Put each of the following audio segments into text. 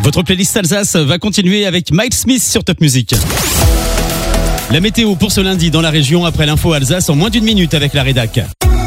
Votre playlist Alsace va continuer avec Miles Smith sur Top Music. La météo pour ce lundi dans la région après l'info Alsace en moins d'une minute avec la rédac.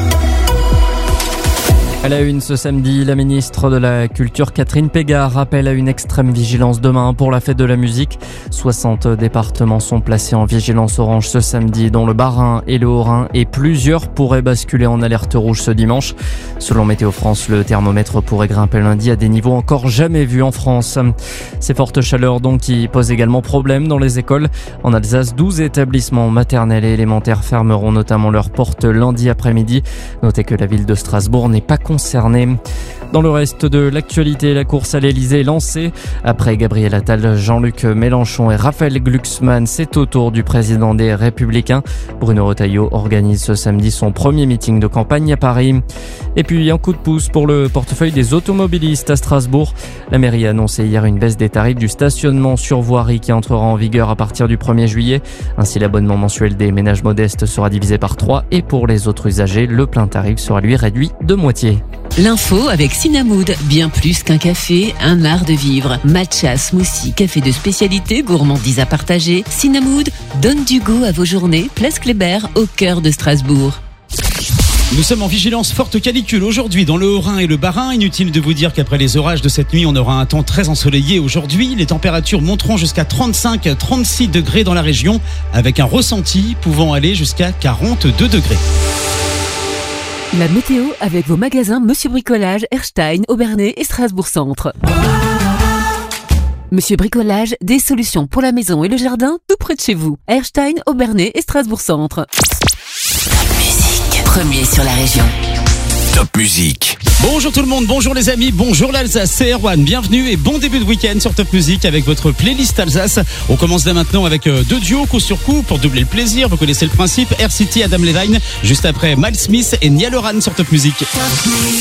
À la une ce samedi, la ministre de la Culture Catherine Pégard appelle à une extrême vigilance demain pour la fête de la musique. 60 départements sont placés en vigilance orange ce samedi, dont le Bas-Rhin et le Haut-Rhin, et plusieurs pourraient basculer en alerte rouge ce dimanche. Selon Météo France, le thermomètre pourrait grimper lundi à des niveaux encore jamais vus en France. Ces fortes chaleurs donc qui posent également problème dans les écoles. En Alsace, 12 établissements maternels et élémentaires fermeront notamment leurs portes lundi après-midi. Notez que la ville de Strasbourg n'est pas concernée. Dans le reste de l'actualité, la course à l'Elysée est lancée. Après Gabriel Attal, Jean-Luc Mélenchon et Raphaël Glucksmann, c'est au tour du président des Républicains. Bruno Retailleau organise ce samedi son premier meeting de campagne à Paris. Et puis un coup de pouce pour le portefeuille des automobilistes à Strasbourg. La mairie a annoncé hier une baisse des tarifs du stationnement sur voirie qui entrera en vigueur à partir du 1er juillet. Ainsi, l'abonnement mensuel des ménages modestes sera divisé par 3 et pour les autres usagers, le plein tarif sera lui réduit de moitié. L'info avec Cinnamwood, bien plus qu'un café, un art de vivre. Matcha, smoothie, café de spécialité, gourmandise à partager. Cinnamwood donne du goût à vos journées, place Kléber, au cœur de Strasbourg. Nous sommes en vigilance forte canicule aujourd'hui dans le Haut-Rhin et le Bas-Rhin. Inutile de vous dire qu'après les orages de cette nuit, on aura un temps très ensoleillé aujourd'hui. Les températures monteront jusqu'à 35-36 degrés dans la région, avec un ressenti pouvant aller jusqu'à 42 degrés. La météo avec vos magasins Monsieur Bricolage, Erstein, Obernai et Strasbourg Centre. Monsieur Bricolage, des solutions pour la maison et le jardin tout près de chez vous. Erstein, Obernai et Strasbourg Centre. Top Music, premier sur la région. Top Music. Bonjour tout le monde, bonjour les amis, bonjour l'Alsace, c'est Erwan, bienvenue et bon début de week-end sur Top Music avec votre playlist Alsace. On commence dès maintenant avec deux duos coup sur coup pour doubler le plaisir, vous connaissez le principe, Air City, Adam Levine, juste après Miles Smith et Niall Horan sur Top Music.